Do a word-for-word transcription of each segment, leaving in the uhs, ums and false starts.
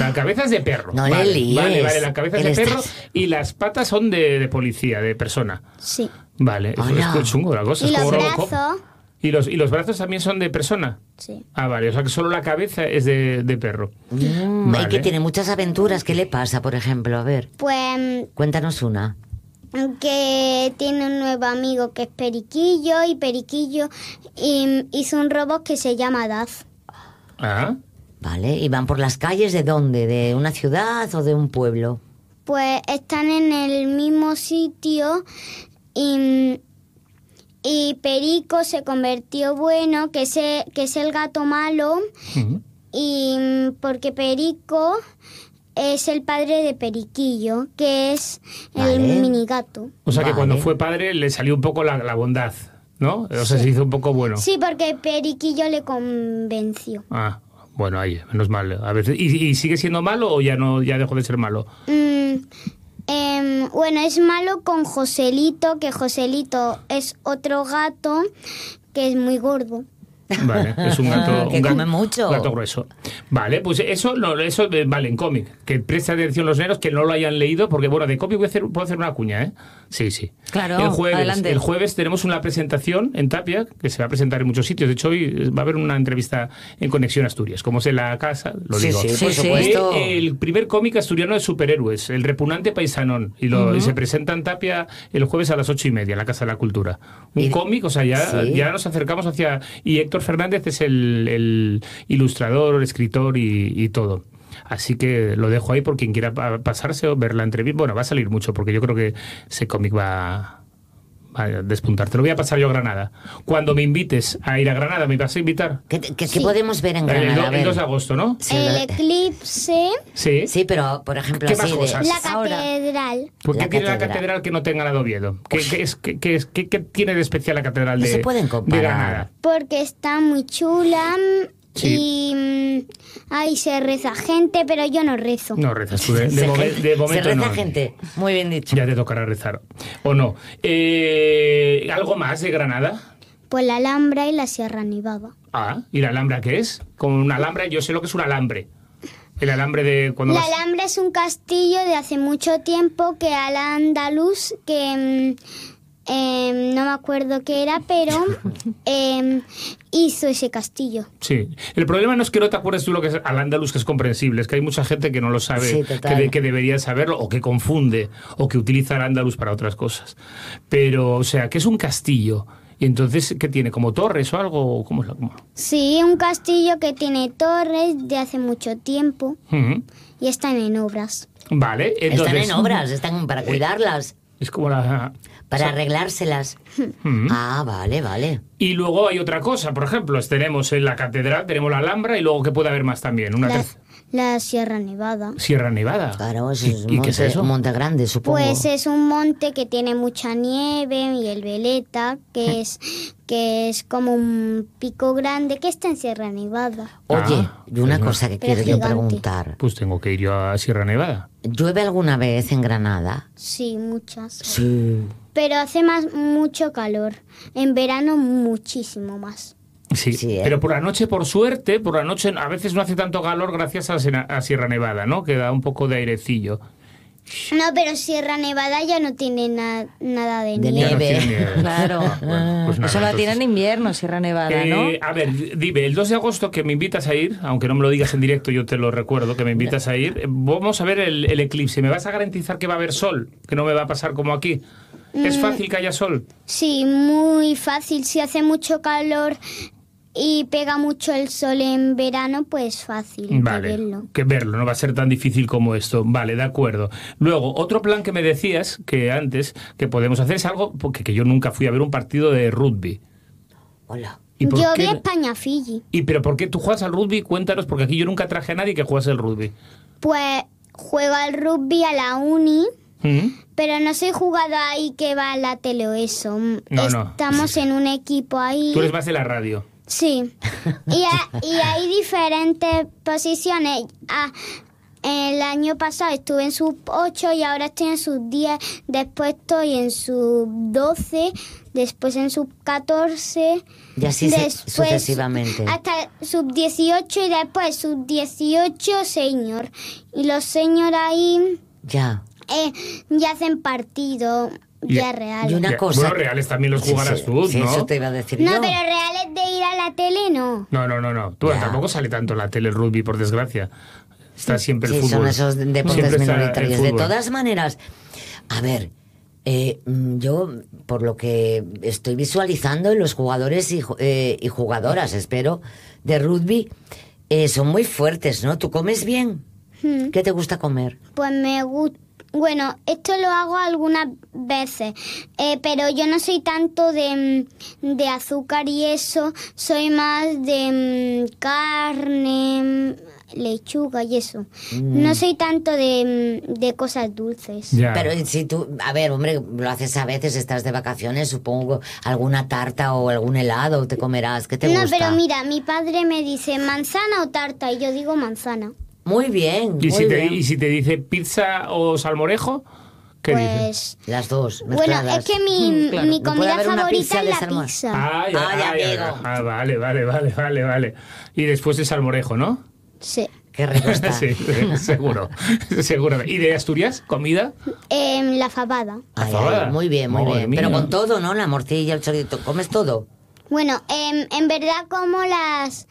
La cabeza es de perro. No vale, le líes. Vale, vale, la cabeza es de Él perro está- y las patas son de, de policía, de persona. Sí. Vale, eso Hola. es muy chungo la cosa. Y es los como Robocop. brazos, ¿Y los, ¿Y los brazos también son de persona? sí. Ah, vale, o sea que solo la cabeza es de, de perro. Mm, Vale. Y que tiene muchas aventuras. ¿Qué le pasa, por ejemplo? A ver, Pues cuéntanos una. que tiene un nuevo amigo que es Periquillo y Periquillo y, hizo un robot que se llama Daz. Ah, Vale, ¿y van por las calles de dónde? ¿De una ciudad o de un pueblo? Pues están en el mismo sitio y, y Perico se convirtió bueno, que es el, que es el gato malo, ujú. y porque Perico es el padre de Periquillo, que es Vale. el minigato. O sea que Vale. cuando fue padre le salió un poco la, la bondad, ¿no? O sea, se hizo un poco bueno. Sí, porque Periquillo le convenció. Ah, bueno, ahí, menos mal. A veces, ¿y, y sigue siendo malo o ya no ya dejó de ser malo? Mm, em, bueno, es malo con Joselito, que Joselito es otro gato que es muy gordo. Vale, es un gato, Que un gato- come mucho. un gato grueso. Vale, pues eso, no, eso eh, vale, en cómic. Que preste atención los nenos que no lo hayan leído, porque bueno, de cómic voy a hacer, puedo hacer una cuña, ¿eh? Sí, sí. Claro, el jueves, adelante. El jueves tenemos una presentación en Tapia, que se va a presentar en muchos sitios. De hecho, hoy va a haber una entrevista en Conexión Asturias. Como es en la casa, lo Sí, digo. sí, Sí, por sí. supuesto. Eh, el primer cómic asturiano de superhéroes, El repugnante paisanón, y, lo, y se presenta en Tapia el jueves a las ocho y media en la Casa de la Cultura. Un Y- cómic, o sea, ya, Sí. ya nos acercamos hacia... Y Héctor Fernández es el, el ilustrador, escritor y, y todo. Así que lo dejo ahí por quien quiera pa- pasarse o ver la entrevista. Bueno, va a salir mucho porque yo creo que ese cómic va, va a despuntar. Te lo voy a pasar yo a Granada. Cuando me invites a ir a Granada, ¿me vas a invitar? ¿Qué, qué- qué Sí. podemos ver en El, Granada? do- A el ver. dos de agosto, ¿no? Sí, el la- eclipse, Sí. Sí, pero por ejemplo ¿Qué así más de- cosas? la Ahora. catedral. ¿Por qué La tiene la catedral. catedral que no tenga la de Oviedo? ¿Qué, qué es, qué, qué es- qué- qué tiene de especial la catedral No de, se pueden de comparar. Granada? Porque está muy chula Sí. y mm, ahí se reza gente, pero yo no rezo. No rezas tú, de, de Se momen- gente- de momento se reza no. gente. Muy bien dicho. Ya te tocará rezar. ¿O no? Eh, ¿Algo más de Granada? Pues la Alhambra y la Sierra Nevada. Ah, ¿y la Alhambra qué es? Con un alambre, yo sé lo que es un alambre. El alambre de cuando La vas... Alhambra es un castillo de hace mucho tiempo que al andaluz, que mm, em, no me acuerdo qué era, pero em, hizo ese castillo. Sí. El problema no es que no te acuerdes tú lo que es al andaluz, que es comprensible. Es que hay mucha gente que no lo sabe, Sí, que, total. de- que debería saberlo, o que confunde, o que utiliza el andaluz para otras cosas. Pero, o sea, que es un castillo. Y entonces, ¿qué tiene? ¿Como torres o algo? ¿Cómo es la...? cómo? Sí, un castillo que tiene torres de hace mucho tiempo Ujú. y están en obras. Vale, entonces... Están en obras, están para cuidarlas, Es como la... para o sea, arreglárselas. ujú. Ah, vale, vale. Y luego hay otra cosa, por ejemplo, tenemos en la catedral, tenemos la Alhambra y luego, ¿qué puede haber más también? Una La, terc- la Sierra Nevada. Sierra Nevada. Claro, eso ¿Y, es y un qué monte, es eso? un monte grande, supongo. Pues es un monte que tiene mucha nieve y el Veleta, que es que es como un pico grande que está en Sierra Nevada. Oye, Ah, y una pues no. cosa que Pero quiero yo gigante. preguntar. Pues tengo que ir yo a Sierra Nevada. ¿Llueve alguna vez en Granada? Sí, muchas. Sí. Pero hace más mucho calor. En verano muchísimo más. Sí, Sí, ¿eh? pero por la noche, por suerte, por la noche a veces no hace tanto calor gracias a, Sena- a Sierra Nevada, ¿no? Que da un poco de airecillo. No, pero Sierra Nevada ya no tiene na- nada de, De nieve. Ya no Nieve. tiene nieve. Claro. Bueno, pues nada, Eso la entonces. tiene en invierno, Sierra Nevada, ¿no? Eh, a ver, dime, el dos de agosto que me invitas a ir, aunque no me lo digas en directo, yo te lo recuerdo, que me invitas a ir, eh, vamos a ver el, el eclipse. ¿Me vas a garantizar que va a haber sol? Que no me va a pasar como aquí. ¿Es Mm. fácil que haya sol? Sí, muy fácil. Si hace mucho calor y pega mucho el sol en verano, pues fácil de Vale, verlo. que verlo, no va a ser tan difícil como esto. Vale, de acuerdo. Luego, otro plan que me decías, que antes, que podemos hacer es algo, porque que yo nunca fui a ver un partido de rugby. Hola. ¿Y por Yo qué? vi España-Fiji. ¿Y pero por qué tú juegas al rugby? Cuéntanos, porque aquí yo nunca traje a nadie que jugase al rugby. Pues juego al rugby a la uni, ¿Mm? pero no soy jugadora ahí que va a la tele o eso. No, no. Estamos en un equipo ahí. Tú eres más de la radio. Sí. Y, ha- y hay diferentes posiciones. Ah, el año pasado estuve en sub ocho y ahora estoy en sub diez. Después estoy en sub doce después en sub catorce, Y así se- después sucesivamente. hasta sub dieciocho y después sub dieciocho senior. Y los senior ahí Ya. eh, ya hacen partido, Y- ya real. y una Ya, cosa- Bueno, reales también los jugarás Sí, tú, sí, ¿no? eso te iba a decir No, yo. pero reales de ir a la tele no. No, no, no, no. Tú Ya. tampoco sale tanto en la tele el rugby, por desgracia. Está siempre el Sí, fútbol. son esos deportes Siempre está el minoritarios. De fútbol. todas maneras, a ver, eh, mm, yo por lo que estoy visualizando, los jugadores y, ju- eh, y jugadoras, espero, de rugby, eh, son muy fuertes, ¿no? ¿Tú comes bien? Hmm. ¿Qué te gusta comer? Pues me gusta. Bueno, esto lo hago algunas veces, eh, pero yo no soy tanto de, mm, de azúcar y eso, soy más de mm, carne, mm, lechuga y eso. No soy tanto de, mm, de cosas dulces. Ya. Pero si tú, a ver, hombre, lo haces a veces, estás de vacaciones, supongo, alguna tarta o algún helado te comerás. ¿Qué te No, gusta? pero mira, mi padre me dice manzana o tarta y yo digo manzana. Muy bien, ¿Y muy si, te, bien. y si te dice pizza o salmorejo? ¿Qué dices? Pues Las dos, bueno, mezcladas. es que mi, Claro. mi No puede comida haber una favorita pizza es de la salmón. pizza. Ah, ya, Ay, ah, ya. amigo. Ah, vale, vale, vale, vale, vale. Y después el salmorejo, ¿no? Sí. Qué rico está. Sí, seguro, seguro. ¿Y de Asturias? ¿Comida? Em, la fabada. Ay, fabada. ay, muy bien, muy Madre bien. mía. Pero con todo, ¿no? La morcilla, el chorito, ¿comes todo? Bueno, em, en verdad como las...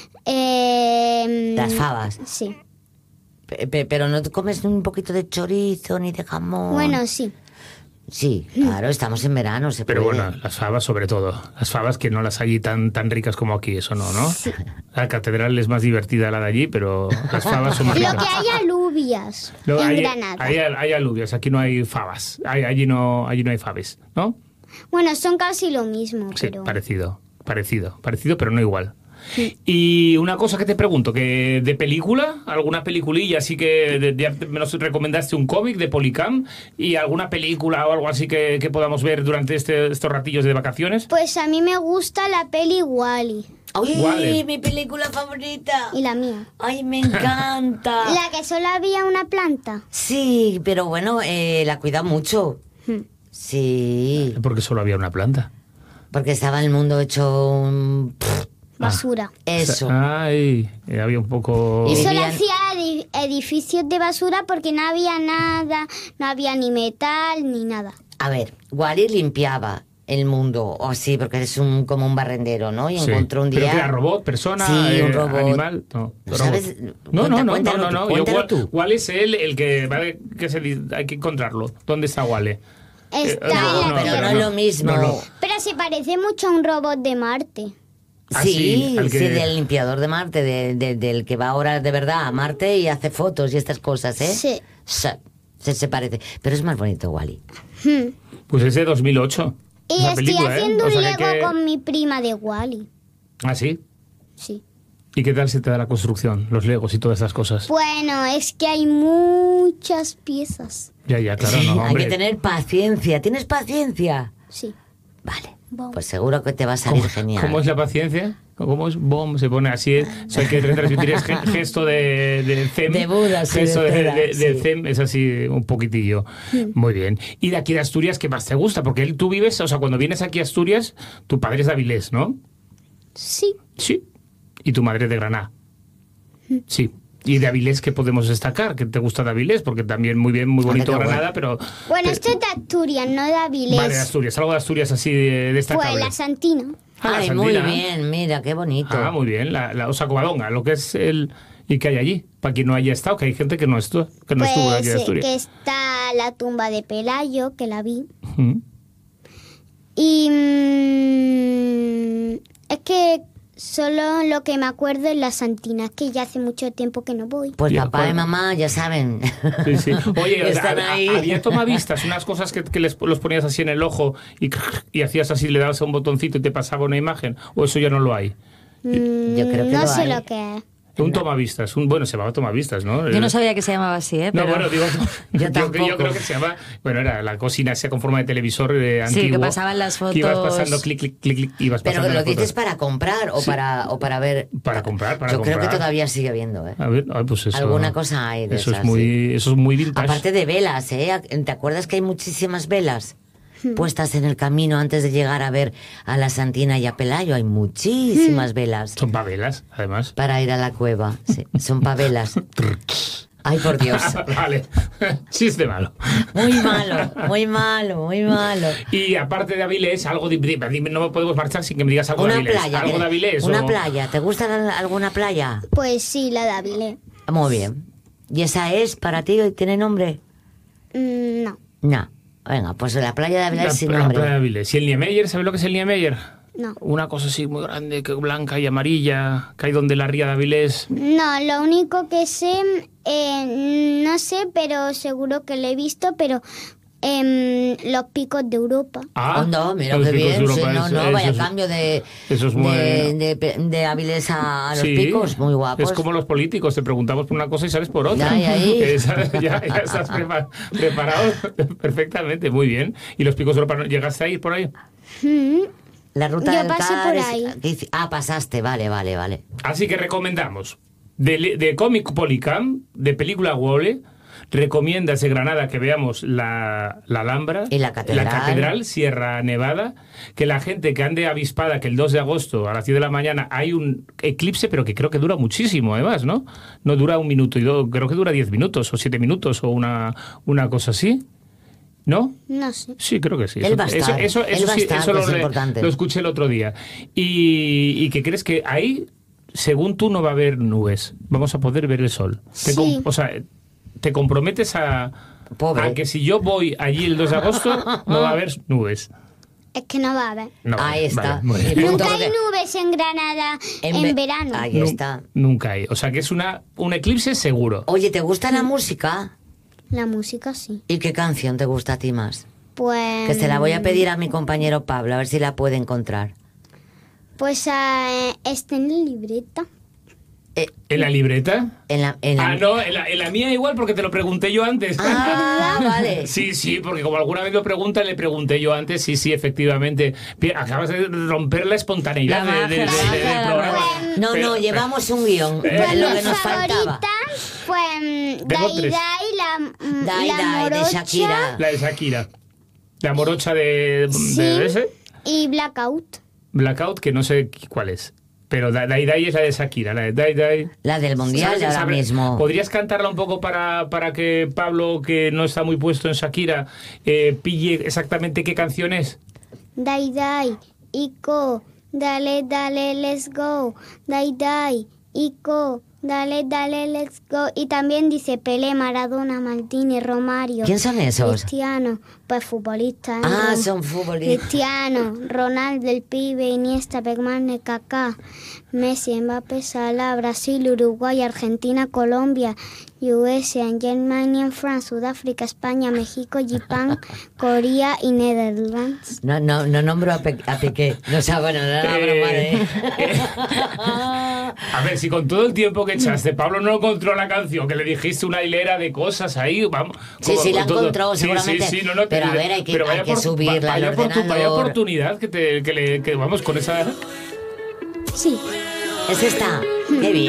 em, Las fabas. Sí. Pe- pe- Pero no te comes un poquito de chorizo ni de jamón. Bueno, sí. Sí, claro, estamos en verano, se Pero puede. bueno, las fabas sobre todo. Las fabas que no las hay tan, tan ricas como aquí, eso no, ¿no? La catedral es más divertida la de allí, pero las fabas son más Lo ricas. que hay alubias Luego, en hay, Granada. hay, hay alubias, aquí no hay fabas. Hay- allí, no, allí no hay faves, ¿no? Bueno, son casi lo mismo, Sí, pero... parecido, parecido, parecido, pero no igual. Y una cosa que te pregunto, que de película, alguna peliculilla, así que de- de- me nos recomendaste un cómic de Polycam y alguna película o algo así que, que podamos ver durante este, estos ratillos de vacaciones. Pues a mí me gusta la peli Wall-E ¡Ay, Vale. mi película favorita! y la mía. ¡Ay, me encanta! La que solo había una planta. Sí, pero bueno, eh, la cuida mucho. Hmm. Sí, Porque solo había una planta. porque estaba el mundo hecho un... pff, Basura. eso. Ay, eh, había un poco... Y Y solo vivían- hacía edi- edificios de basura porque no había nada, no había ni metal ni nada. A ver, Wally limpiaba el mundo, o así, porque es un, como un barrendero, ¿no? Y Sí. encontró un ¿Pero día... que era robot, persona, Sí, un eh, robot. animal? No, ¿No robot. sabes? No, Cuenta- no, no, no, cuéntalo no, tú, no. Yo, cuéntalo Wal- tú. Wall es él el que, vale, que se, di- hay que encontrarlo. ¿Dónde está Wally? Está Eh, en No, la pero Tierra. no es lo mismo. No, no. Pero se parece mucho a un robot de Marte. Ah, Sí, sí, al que- sí, del limpiador de Marte, de- de- del que va ahora de verdad a Marte y hace fotos y estas cosas, ¿eh? Sí. Sí, se, se parece. Pero es más bonito, Wally. Hmm. Pues es de dos mil ocho. Y esa estoy película, ¿eh? haciendo O un sea que Lego hay que- con mi prima de Wall-E. ¿Ah, sí? Sí. ¿Y qué tal se te da la construcción, los legos y todas esas cosas? Bueno, es que hay muchas piezas. Ya, ya, claro, Sí, no, hay hombre. que tener paciencia. ¿Tienes paciencia? Sí. Vale. Bom. Pues seguro que te va a salir ¿Cómo, genial. ¿Cómo es la paciencia? ¿Cómo es? Bom, se pone así. Es, o sea, hay que transmitir es ge- gesto de, de Zen. De Buda, sí, Gesto de de, Buda, de- de sí. Zen es así un poquitillo. Muy bien. ¿Y de aquí de Asturias qué más te gusta? Porque él- tú vives, o sea, cuando vienes aquí a Asturias, tu padre es de Avilés, ¿no? Sí. Sí. Y tu madre es de Granada. Sí. ¿Y de Avilés qué podemos destacar? ¿Qué te gusta de Avilés? Porque también muy bien, muy bonito qué bueno. Granada, pero... Bueno, pero- esto es de Asturias, no de Avilés. Vale, de Asturias. Algo de Asturias así de- destacable. Pues la Santina. Ah, la Ay, muy Santina. bien, mira, qué bonito. Ah, muy bien. La, la Osa Covadonga, lo que es el... ¿Y qué hay allí? Para quien no haya estado, que hay gente que no estuvo, que no estuvo aquí Pues de eh, Asturias. que está la tumba de Pelayo, que la vi. Mm. Y mm, es que solo lo que me acuerdo es la Santina, es que ya hace mucho tiempo que no voy. Pues Ya, papá bueno. y mamá ya saben. Sí, sí. Oye, Están ha- ha- ahí. había tomavistas, unas cosas que, que les, los ponías así en el ojo y, y hacías así, le dabas a un botoncito y te pasaba una imagen. ¿O eso ya no lo hay? Mm, Yo creo que no lo sé hay. lo que es. Un tomavistas. Un, bueno, se llamaba tomavistas, ¿no? Yo no El- sabía que se llamaba así, ¿eh? No, Pero... bueno, digo, Yo yo, tampoco. yo creo que se llama, bueno, era la cocina esa con forma de televisor eh, Sí, antiguo. que pasaban las Que ibas fotos. pasando clic, clic, clic, clic, ibas Pero pasando lo las dices fotos. para comprar o Sí. para o para ver. Para comprar, para Yo creo que comprar. todavía sigue habiendo, ¿eh? A ver, ay, pues eso, Alguna cosa hay de eso esas, es muy, eso es muy vintage. Aparte de velas, ¿eh? ¿Te acuerdas que hay muchísimas velas? puestas en el camino antes de llegar a ver a la Santina y a Pelayo. Hay muchísimas velas Son pavelas, además. para ir a la cueva. Sí, son pavelas. Ay, por Dios. Vale, chiste malo. Muy malo, muy malo, muy malo. Y aparte de Avilés, algo de, de- de- no podemos marchar sin que me digas algo Una de Avilés. playa. ¿Algo que- de Avilés? Una o- playa. ¿Te gusta la- alguna playa? Pues sí, la de Avilés. Muy bien. ¿Y esa es para ti? ¿Tiene nombre? Mm, no, No. Venga, pues la playa de Avilés La, sin la nombre. playa de Avilés. ¿Y el Niemeyer? ¿Sabes lo que es el Niemeyer? no. Una cosa así muy grande, que blanca y amarilla, que hay donde la ría de Avilés. No, lo único que sé, eh, no sé, pero seguro que lo he visto, pero em, los picos de Europa. Ah, Oh, no, mira los qué picos de bien. Sí, Europa, no, eso- no, eso vaya es- cambio de, eso es muy- de, de, de Avilés a, a los Sí, picos. Muy guapos. Es como los políticos, te preguntamos por una cosa y sales por otra. Ya, y ahí. Esa- ya, ya estás prepa- preparado perfectamente, muy bien. ¿Y los picos de Europa, ¿llegaste a ir por ahí? Mm, La ruta Yo del pasé Car por es- ahí. ¿qué hici- Ah, pasaste, vale, vale, vale. Así que recomendamos. De, de Comic Polycam, de película Wole, recomienda desde Granada que veamos la, la Alhambra, Y la catedral. la catedral, Sierra Nevada, que la gente que ande avispada que el dos de agosto a las diez de la mañana hay un eclipse, pero que creo que dura muchísimo además, ¿no? No dura un minuto, y do- creo que dura diez minutos o siete minutos o una, una cosa así. ¿No? no sé. Sí, creo que sí. Él Eso- va a estar, Eso, eso, él eso va a sí, estar, eso que lo, es le- importante. lo escuché el otro día. Y, y que crees que ahí, según tú, no va a haber nubes. Vamos a poder ver el sol. Te Sí. com- o sea, te comprometes a, Pobre. a que si yo voy allí el dos de agosto, no va a haber nubes. Es que no va a haber. No, Ahí está. vale, muy bien. Y Nunca punto hay de- nubes en Granada en, ve- verano. Ahí Nu- está. Nunca hay. O sea, que es una un eclipse seguro. Oye, ¿te gusta la música? La música sí. ¿Y qué canción te gusta a ti más? Pues... Que se la voy a pedir a mi compañero Pablo, a ver si la puede encontrar. Pues eh, está en la libreta. Eh, ¿En la libreta? en la, en la- Ah, no, en la, en la mía igual, porque te lo pregunté yo antes. Ah, vale. Sí, sí, porque como alguna vez lo preguntan, le pregunté yo antes, sí, sí, efectivamente. Pi- Acabas de romper la espontaneidad La de- de- de- magia, de- del la magia. programa. No, Pero- no, llevamos un guión. Eh, es lo Mi que nos faltaba. favorita fue mm, Tengo Dai tres. Dai, la, mm, Dai la Dai, de morocha Shakira. La de Shakira. La morocha de, de Sí. ese. y Blackout. Blackout, que no sé cuál es. Pero Da- Dai Dai es la de Shakira, la de Dai Dai. La del mundial ¿Sabes- de ahora sabes? mismo. ¿Podrías cantarla un poco para, para que Pablo, que no está muy puesto en Shakira, eh, pille exactamente qué canción es? Dai Dai, Ico, dale, dale, let's go. Dai Dai, Ico, dale, dale, let's go. Y también dice Pelé, Maradona, Maldini, Romario. ¿Quién son esos? Cristiano, pues futbolistas. Ah, ¿no? son futbolistas. Cristiano, Ronaldo, el pibe, Iniesta, Pegman, Kaká, Messi, Mbappé, Salah, Brasil, Uruguay, Argentina, Colombia, U S A, Germany, France, Sudáfrica, España, México, Japón, Corea y Netherlands. No, no, no nombro a, Pe- a Piqué. No, o sea, bueno, no era Eh, broma de... A ver, si con todo el tiempo que echaste, Pablo no encontró la canción, que le dijiste una hilera de cosas ahí, vamos. Sí, como sí, la todo- encontró, Sí, seguramente. sí, sí, no, no, Pero te- a ver, hay que- pero hay vaya que por- subirla al vaya por tu- Vaya ordenador. oportunidad que, te, que, le, que vamos con esa... Sí. Es esta. Qué bien.